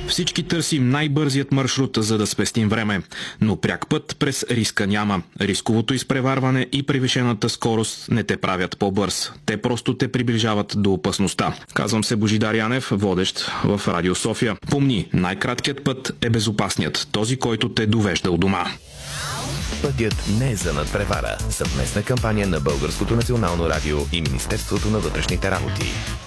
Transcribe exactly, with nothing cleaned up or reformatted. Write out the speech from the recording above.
Всички търсим най-бързият маршрут, за да спестим време. Но пряк път през риска няма. Рисковото изпреварване и превишената скорост не те правят по-бърз. Те просто те приближават до опасността. Казвам се Божидар Янев, водещ в Радио София. Помни, най-краткият път е безопасният. Този, който те довежда у дома. Пътят не е за надпревара. Съвместна кампания на Българското национално радио и Министерството на вътрешните работи.